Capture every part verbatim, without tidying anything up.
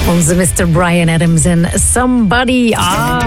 Onze mister Bryan Adams en Somebody. Ah...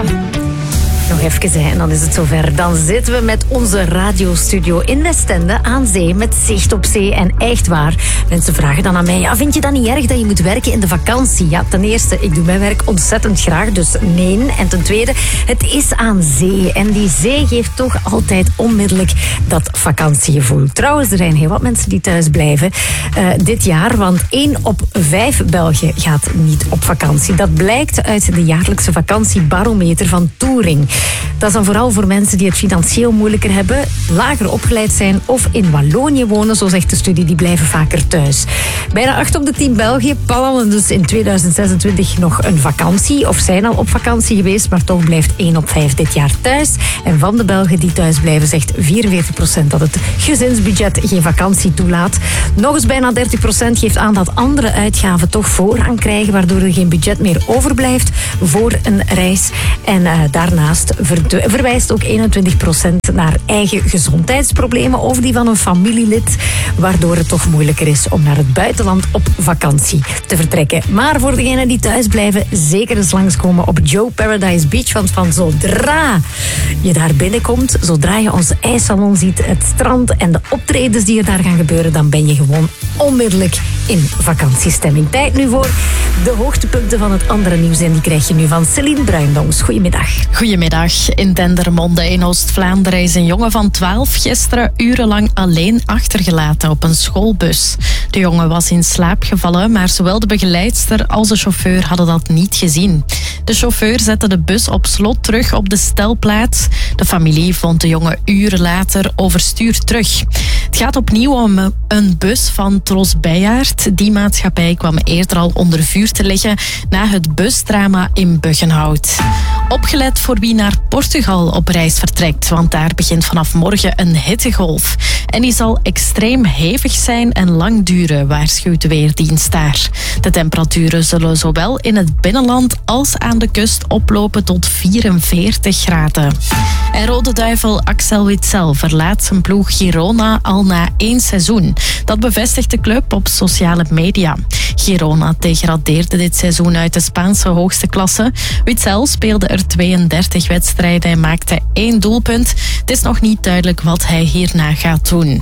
Nog even, hè, en dan is het zover. Dan zitten we met onze radiostudio in Westende aan zee, met zicht op zee. En echt waar, mensen vragen dan aan mij, ja, vind je dat niet erg dat je moet werken in de vakantie? Ja, ten eerste, ik doe mijn werk ontzettend graag, dus nee. En ten tweede, het is aan zee. En die zee geeft toch altijd onmiddellijk dat vakantiegevoel. Trouwens, er zijn heel wat mensen die thuis blijven uh, dit jaar, want één op vijf Belgen gaat niet op vakantie. Dat blijkt uit de jaarlijkse vakantiebarometer van Touring. Dat is dan vooral voor mensen die het financieel moeilijker hebben, lager opgeleid zijn of in Wallonië wonen, zo zegt de studie, die blijven vaker thuis. Bijna acht op de tien Belgen plannen dus in tweeduizend zesentwintig nog een vakantie of zijn al op vakantie geweest, maar toch blijft één op vijf dit jaar thuis. En van de Belgen die thuis blijven zegt vierenveertig procent dat het gezinsbudget geen vakantie toelaat. Nog eens bijna dertig procent geeft aan dat andere uitgaven toch voorrang krijgen, waardoor er geen budget meer overblijft voor een reis. En uh, daarnaast verwijst ook eenentwintig procent naar eigen gezondheidsproblemen of die van een familielid, waardoor het toch moeilijker is om naar het buitenland op vakantie te vertrekken. Maar voor degenen die thuis blijven, zeker eens langskomen op Joe Paradise Beach, want van zodra je daar binnenkomt, zodra je onze ijssalon ziet, het strand en de optredens die er daar gaan gebeuren, dan ben je gewoon onmiddellijk in vakantiestemming. Tijd nu voor de hoogtepunten van het andere nieuws en die krijg je nu van Celine Bruindongs. Goedemiddag. Goedemiddag. In Dendermonde in Oost-Vlaanderen is een jongen van twaalf gisteren urenlang alleen achtergelaten op een schoolbus. De jongen was in slaap gevallen, maar zowel de begeleidster als de chauffeur hadden dat niet gezien. De chauffeur zette de bus op slot terug op de stelplaats. De familie vond de jongen uren later overstuur terug. Het gaat opnieuw om een bus van Tros Bijaard. Die maatschappij kwam eerder al onder vuur te liggen na het busdrama in Buggenhout. Opgelet voor wie naar Portugal op reis vertrekt, want daar begint vanaf morgen een hittegolf. En die zal extreem hevig zijn en lang duren, waarschuwt de Weerdienst daar. De temperaturen zullen zowel in het binnenland als aan de kust oplopen tot vierenveertig graden. En Rode Duivel Axel Witsel verlaat zijn ploeg Girona al na één seizoen. Dat bevestigt de club op sociale media. Girona degradeerde dit seizoen uit de Spaanse hoogste klasse. Witsel speelde er tweeëndertig wedstrijden en maakte één doelpunt. Het is nog niet duidelijk wat hij hierna gaat doen.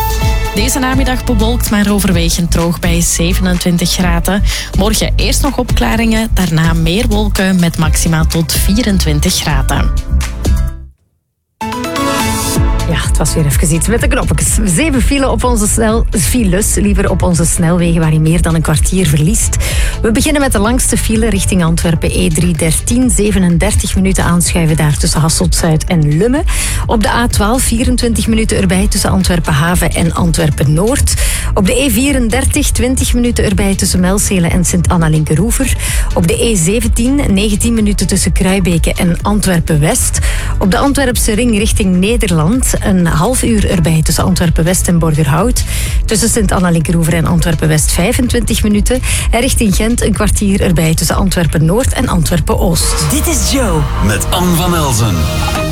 Deze namiddag bewolkt, maar overwegend droog bij zevenentwintig graden. Morgen eerst nog opklaringen, daarna meer wolken met maxima tot vierentwintig graden. Ja, het was weer even iets met de knopjes. Zeven files op onze snel, files, liever op onze snelwegen waar je meer dan een kwartier verliest. We beginnen met de langste file richting Antwerpen, E drie dertien, zevenendertig minuten aanschuiven daar tussen Hasselt-Zuid en Lummen. Op de A twaalf, vierentwintig minuten erbij tussen Antwerpen Haven en Antwerpen Noord. Op de E vierendertig, twintig minuten erbij tussen Melcelen en Sint-Anna-Linkeroever. Op de E zeventien, negentien minuten tussen Kruibeke en Antwerpen West. Op de Antwerpse ring richting Nederland een half uur erbij tussen Antwerpen-West en Borgerhout. Tussen Sint-Anna-Linkeroever en Antwerpen-West vijfentwintig minuten. En richting Gent een kwartier erbij tussen Antwerpen-Noord en Antwerpen-Oost. Dit is Joe met Anne van Elzen.